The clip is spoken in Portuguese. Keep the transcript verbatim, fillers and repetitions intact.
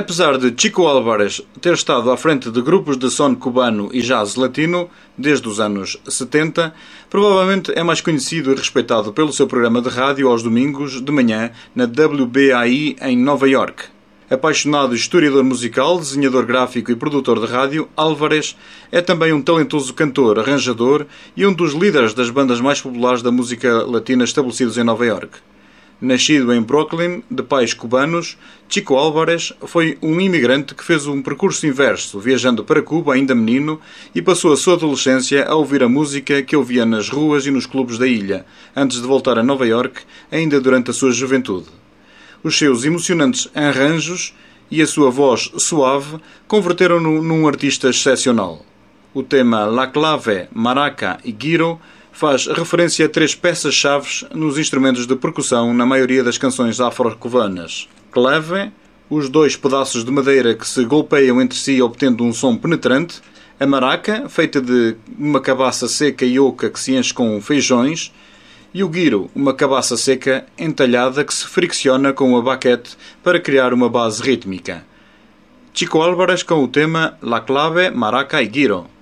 Apesar de Chico Álvares ter estado à frente de grupos de son cubano e jazz latino desde os anos setenta, provavelmente é mais conhecido e respeitado pelo seu programa de rádio aos domingos de manhã na W B A I em Nova York. Apaixonado historiador musical, desenhador gráfico e produtor de rádio, Álvares é também um talentoso cantor, arranjador e um dos líderes das bandas mais populares da música latina estabelecidos em Nova York. Nascido em Brooklyn, de pais cubanos, Chico Álvares foi um imigrante que fez um percurso inverso, viajando para Cuba ainda menino, e passou a sua adolescência a ouvir a música que ouvia nas ruas e nos clubes da ilha, antes de voltar a Nova York, ainda durante a sua juventude. Os seus emocionantes arranjos e a sua voz suave converteram-no num artista excepcional. O tema La Clave, Maraca e Guiro faz referência a três peças-chave nos instrumentos de percussão na maioria das canções afro-cubanas. Clave, os dois pedaços de madeira que se golpeiam entre si obtendo um som penetrante. A maraca, feita de uma cabaça seca e oca que se enche com feijões. E o guiro, uma cabaça seca entalhada que se fricciona com a baquete para criar uma base rítmica. Chico Álvares com o tema La Clave, Maraca e Guiro.